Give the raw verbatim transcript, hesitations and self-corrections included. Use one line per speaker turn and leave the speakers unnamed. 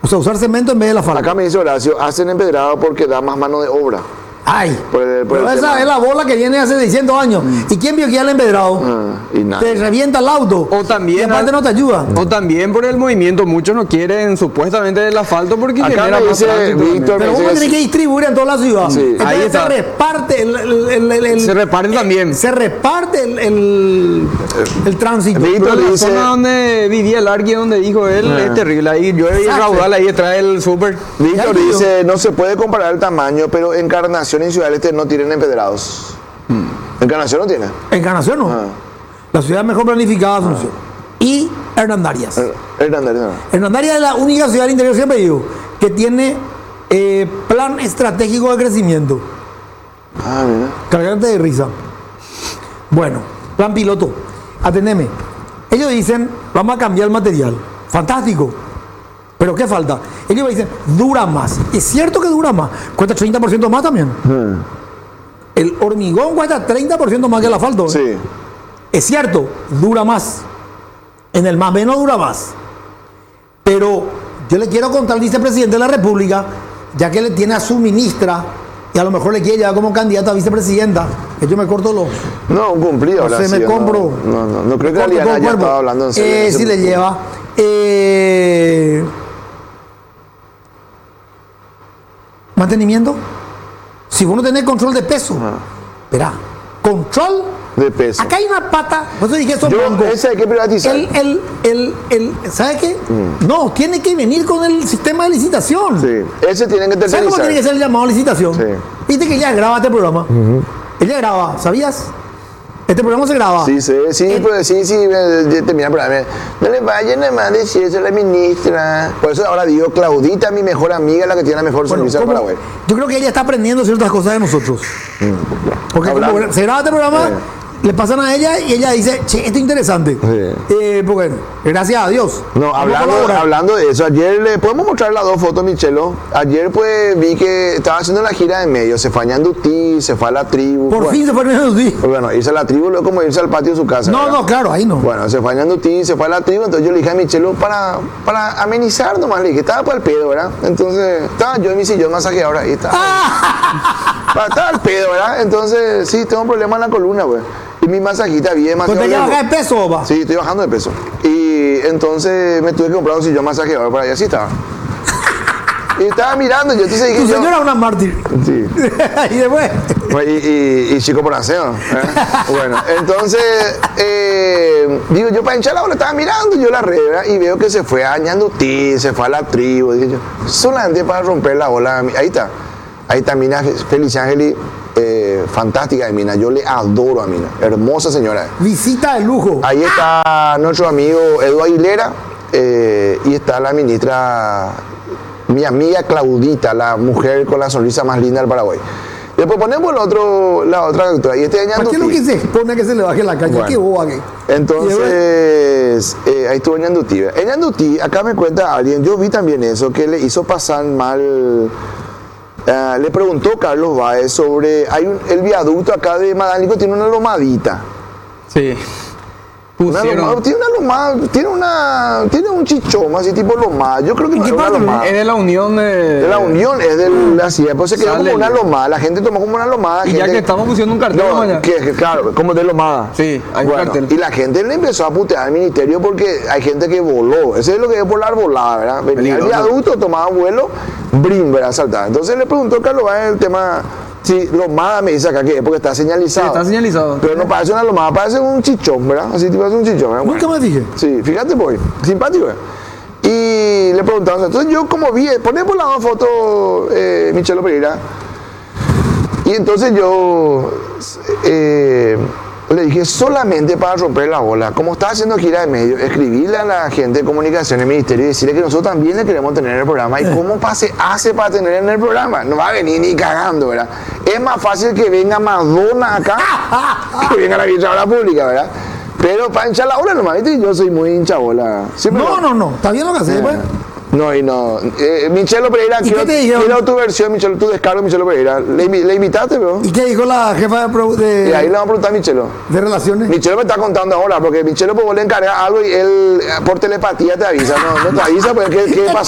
sea, usar cemento en vez de asfalto.
Acá me dice Horacio, hacen empedrado porque da más mano de obra.
Ay,
Por el- por
pero
el
esa
tema.
es la bola que viene hace seiscientos años. ¿Y quién vio que ya el empedrado?
Ah, y nada.
Te revienta el auto.
O también
Y aparte
al-
no te ayuda.
O también por el movimiento, muchos no quieren supuestamente el asfalto porque
Acá
genera
me
más
dice
tránsito
Víctor,
también.
Pero
me
vos
dice
tenés que distribuir en toda la ciudad.
Sí.
Entonces
Ahí
se
está.
reparte el, el- el- el- el-
Se reparten también.
Se reparte el, el, el tránsito.
Víctor
Pero la
dice-
zona donde vivía el Arqui, donde dijo él,
Ah.
es terrible. Ahí llueve y
Exacto.
raudal, ahí trae el súper.
Víctor
Ya,
dice, no se puede comparar el tamaño, pero Encarnación y Ciudad del Este no tienen empedrados. Encarnación no tiene.
Encarnación no.
Ah.
La ciudad mejor planificada Asunción. Y Hernandarias.
Eh, Hernandarias no.
Hernandarias es la única ciudad del interior, siempre digo, que tiene eh, plan estratégico de crecimiento.
Ah, mira.
Cargarte de risa. Bueno, plan piloto. Atendeme. Ellos dicen, vamos a cambiar el material. Fantástico. Pero ¿qué falta? Ellos dicen, dura más. Es cierto que dura más. Cuesta treinta por ciento más también. El hormigón cuesta treinta por ciento más que el asfalto. ¿eh?
Sí.
Es cierto, dura más. En el más menos dura más. Pero yo le quiero contar al vicepresidente de la República, ya que le tiene a su ministra, y a lo mejor le quiere llevar como candidata a vicepresidenta, que yo me corto los...
No, un cumplido.
No
ahora
sé, me
sí,
compro.
No, no, no creo que
corto todo
Aliana
el
ya
cuerpo.
estaba hablando en serio.
Eh,
No se
sí le
preocupe.
lleva. Eh, mantenimiento. Si vos no tenés control de peso, verá, control.
De peso.
Acá hay una pata, por eso dije eso
Yo,
mango.
ese hay que privatizar.
El, el, el, el, ¿sabe qué?
Mm.
No, tiene que venir con el sistema de licitación.
Sí. Ese tienen que
¿Sabes cómo
tercerizar.
tiene que ser el llamado a licitación?
Sí.
Viste que ella graba este programa. Ella graba, ¿sabías? Este programa se graba.
Sí, sí, sí, pues sí, sí, me- termina por ahí. No le vayan a más decir eso a la ministra. Por eso ahora digo, Claudita, mi mejor amiga, la que tiene la mejor
Bueno,
sonrisa de
¿cómo?
Paraguay.
Yo creo que ella está aprendiendo ciertas cosas de nosotros. Porque como
Hablando.
se graba este programa,
Sí.
le pasan a ella y ella dice, che, esto es interesante.
Sí.
Eh, porque, gracias a Dios.
No,
Vamos a
hablando,
colaborar.
hablando de eso, ayer le podemos mostrar las dos fotos, Michelo. Ayer pues vi que estaba haciendo la gira de medio, se fue a Ñandutí, se fue a la tribu.
Por
bueno,
fin se fue a sí.
pues bueno, irse a la tribu es como irse al patio de su casa.
No,
¿verdad?
no, claro, ahí no.
Bueno, se fue a Ñandutí, se fue a la tribu, entonces yo le dije a Michelo para, para amenizar nomás, le dije, estaba para el pedo, ¿verdad? Entonces, estaba yo en mi sillón masajeador ahí, estaba. Para- estaba al pedo, ¿verdad? Entonces, sí, tengo un problema en la columna, güey. Y mi masajita bien
Pues
demasiado
te ya
lejos.
bajar de peso, va.
Sí, estoy bajando de peso. Y entonces me tuve que comprar un sillón masajeador para allá, así estaba. Y estaba mirando, yo entonces dije
Tu
yo.
señora es una mártir.
Sí.
Y después.
Y, y, y chico por aseo. ¿eh? Bueno, entonces, eh, digo, yo para hinchar la bola estaba mirando yo la red, ¿verdad? Y veo que se fue a Ñandutí, se fue a la tribu, dije yo, solamente para romper la bola. Ahí está, ahí está Mina Feliz Ángeli, eh, fantástica de Mina, yo le adoro a Mina, hermosa señora.
Visita de lujo.
Ahí está nuestro amigo Edu Aguilera eh, y está la ministra, mi amiga Claudita, la mujer con la sonrisa más linda del Paraguay. Después ponemos el otro, la otra captura. Y este
¿Por qué lo que se expone a que se le baje la caña?
Bueno.
Qué boba que.
Entonces, eh, ahí estuvo en Ñandutí. En Ñandutí, acá me cuenta alguien, yo vi también eso, que le hizo pasar mal. eh, le preguntó Carlos Báez sobre. Hay un, el viaducto acá de Madánico tiene una lomadita.
Sí.
Una
Pusieron.
lomada, tiene una lomada, tiene una. Tiene un chichón así tipo lomada. Yo creo que
¿En
no
qué
es una
parte?
lomada.
Es de la unión de.
De la unión, es de la ciudad, pues se quedó
Sale
como una
el-
lomada. La gente tomó como una lomada.
Y ya
gente-
que estamos pusiendo un cartel,
No,
mañana.
que, que claro, como de lomada.
Sí, hay un
Bueno,
cartel.
y la gente le empezó a putear al ministerio porque hay gente que voló. Ese es lo que es por la arbolada, ¿verdad? Venía el
Peligroso.
viaducto, tomaba vuelo, brim, ¿verdad? Saltaba. Entonces le preguntó Carlos Báez el tema. Sí, lomada me dice acá que es porque está señalizado.
Sí, está señalizado.
Pero no parece una lomada, parece un chichón, ¿verdad? Así tipo, parece un chichón, ¿verdad?
Nunca me fijé.
Sí, fíjate, pues, simpático. ¿eh? Y le preguntaron, entonces yo como vi, poné por las dos fotos, eh, Michelo Pereira, y entonces yo eh, le dije, solamente para romper la bola, como está haciendo gira de medio, escribirle a la gente de comunicación del ministerio y decirle que nosotros también le queremos tener en el programa. ¿Y cómo pase, hace para tener en el programa? No va a venir ni cagando, ¿verdad? Es más fácil que venga Madonna acá que venga la administradora pública, ¿verdad? Pero para hinchar la bola nomás, ¿viste? Yo soy muy hincha bola. Siempre
No,
lo-
no, no. Está bien lo que haces, pues.
No, y no. Eh, Michelo Pereira,
¿Y
quiero,
qué te dijeron?
quiero tu versión, Michelo, tu descargo, Michelo Pereira. ¿Le, invi- le invitaste, bro?
¿Y qué dijo la jefa de, pro- de,
Y ahí le vamos a preguntar a Michelo.
de relaciones?
Michelo me está contando ahora, porque Michelo pues vos le encargas algo y él eh, por telepatía te avisa. No, no te avisa, pues ¿qué, qué pasó?